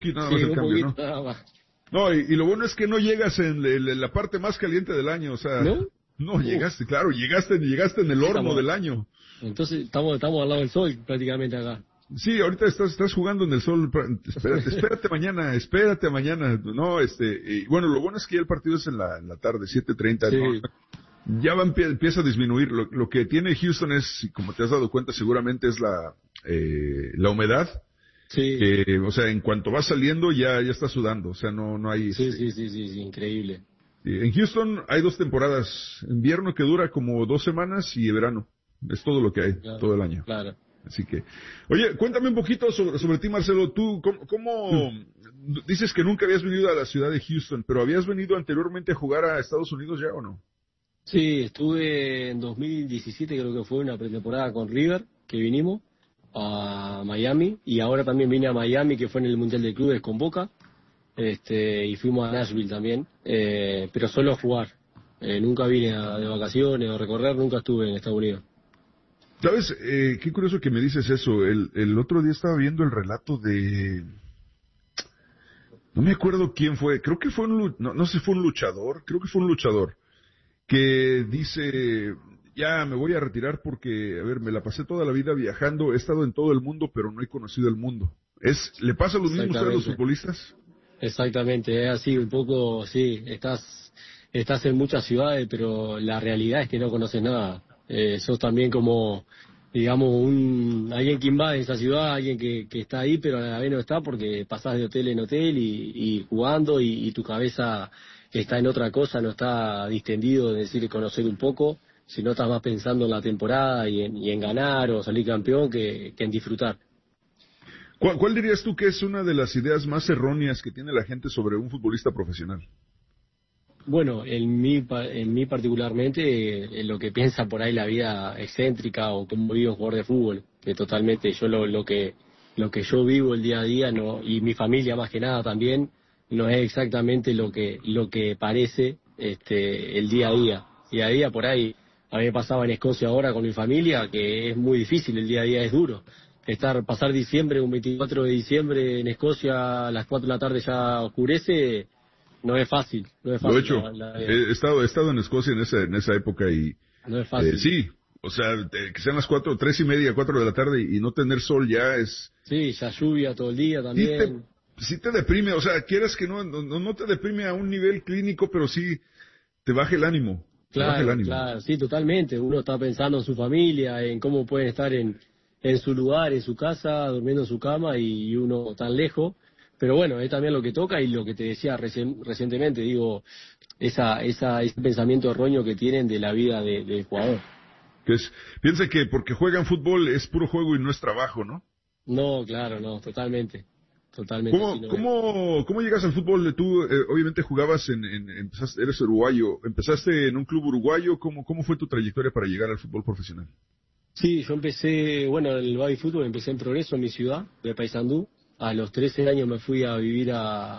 Sí, nada Sí, más el un cambio, poquito ¿no? nada más. No, y lo bueno es que no llegas en la parte más caliente del año, o sea, ¿No? no Uf, llegaste, claro, llegaste en el horno estamos, del año. entonces estamos al lado del sol prácticamente acá. Sí, ahorita estás jugando en el sol. Espérate mañana. No, y bueno, lo bueno es que ya el partido es en la tarde, 7:30. No, Sí, ya empieza a disminuir. Lo que tiene Houston es, como te has dado cuenta, seguramente es la humedad. sí, Que, o sea, en cuanto va saliendo ya está sudando. O sea, no hay sí, sí, sí, sí, sí, increíble. En Houston hay dos temporadas. Invierno que dura como 2 semanas y verano. Es todo lo que hay, Claro, todo el año. claro. Así que, oye, cuéntame un poquito sobre ti, Marcelo. Tú, Mm. dices que nunca habías venido a la ciudad de Houston, pero habías venido anteriormente a jugar a Estados Unidos ya o no? Sí, estuve en 2017, creo que fue una pretemporada con River, que vinimos a Miami, y ahora también vine a Miami, que fue en el Mundial de Clubes con Boca, y fuimos a Nashville también, pero solo a jugar. Nunca vine de vacaciones o recorrer, nunca estuve en Estados Unidos. ¿Sabes? Qué curioso que me dices eso. El otro día estaba viendo el relato de, no me acuerdo quién fue. Creo que fue no sé si fue un luchador. Creo que fue un luchador que dice, ya me voy a retirar porque, a ver, me la pasé toda la vida viajando, he estado en todo el mundo, pero no he conocido el mundo. ¿Le pasa lo mismo a ustedes a los Exactamente. futbolistas? Exactamente, es así un poco, sí, estás en muchas ciudades, pero la realidad es que no conoces nada. Sos también como, digamos, alguien que invade esa ciudad, alguien que está ahí, pero a la vez no está porque pasás de hotel en hotel y jugando y tu cabeza está en otra cosa, no está distendido de decir conocer un poco, sino estás más pensando en la temporada y en ganar o salir campeón que en disfrutar. ¿Cuál dirías tú que es una de las ideas más erróneas que tiene la gente sobre un futbolista profesional? Bueno, en mí particularmente, en lo que piensa por ahí la vida excéntrica o cómo vive un jugador de fútbol, que totalmente yo lo que yo vivo el día a día no, y mi familia más que nada también, no es exactamente lo que parece el día a día. Día a día por ahí, a mí me pasaba en Escocia ahora con mi familia, que es muy difícil, el día a día es duro. Pasar diciembre, un 24 de diciembre en Escocia, a las 4 de la tarde ya oscurece, no es fácil, no es Lo he fácil hecho. la vida, He estado en Escocia en esa época y no es fácil. sí, o sea, que sean las 3:30, 4 de la tarde y no tener sol ya es, Sí, ya lluvia todo el día sí te, también. sí te deprime, o sea, quieras que no te deprime a un nivel clínico, pero sí te baja el ánimo, te baja el Claro, ánimo. claro, sí, totalmente. Uno está pensando en su familia, en cómo pueden estar en su lugar, en su casa, durmiendo en su cama y uno tan lejos. Pero bueno, es también lo que toca y lo que te decía recientemente, digo, ese pensamiento erróneo que tienen de la vida del jugador. Que piensa que porque juegan fútbol es puro juego y no es trabajo, ¿no? No, claro, no, totalmente, totalmente así ¿Cómo, no es. cómo, cómo llegas al fútbol? Tú, obviamente jugabas eres uruguayo, empezaste en un club uruguayo, ¿cómo fue tu trayectoria para llegar al fútbol profesional? Sí, yo empecé, bueno, el baby fútbol empecé en Progreso, en mi ciudad, de Paysandú. A los 13 años me fui a vivir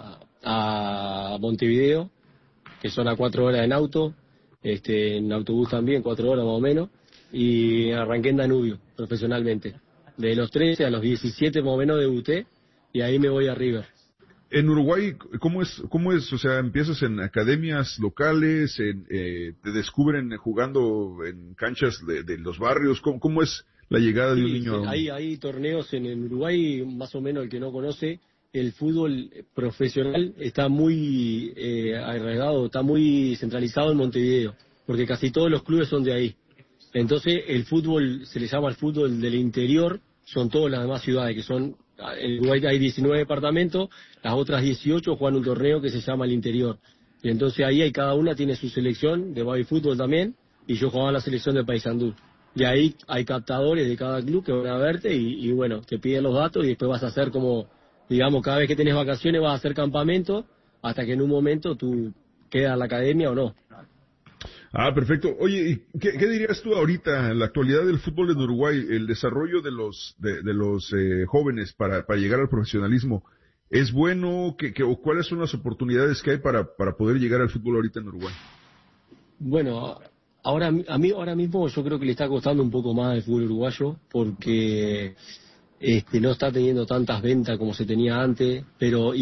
a Montevideo, que son a 4 horas en auto, en autobús también, 4 horas más o menos, y arranqué en Danubio, profesionalmente. De los 13 a los 17 más o menos debuté, y ahí me voy a River. En Uruguay, ¿cómo es? O sea, empiezas en academias locales, te descubren jugando en canchas de los barrios, ¿cómo es la llegada de un Sí, niño a sí, un... hay torneos en Uruguay, más o menos el que no conoce, el fútbol profesional está muy arraigado, está muy centralizado en Montevideo, porque casi todos los clubes son de ahí. Entonces el fútbol, se le llama el fútbol del interior, son todas las demás ciudades, que son, en Uruguay hay 19 departamentos, las otras 18 juegan un torneo que se llama el interior. Y entonces ahí cada una tiene su selección de baby fútbol también, y yo jugaba en la selección de Paysandú. Y ahí hay captadores de cada club que van a verte y bueno, te piden los datos y después vas a hacer como, digamos, cada vez que tenés vacaciones vas a hacer campamento hasta que en un momento tú quedas en la academia o no. Ah, perfecto. Oye, ¿y qué dirías tú ahorita en la actualidad del fútbol en Uruguay, el desarrollo de los jóvenes para llegar al profesionalismo? ¿Es bueno? O cuáles son las oportunidades que hay para poder llegar al fútbol ahorita en Uruguay? Bueno, a mí ahora mismo yo creo que le está costando un poco más el fútbol uruguayo porque no está teniendo tantas ventas como se tenía antes, pero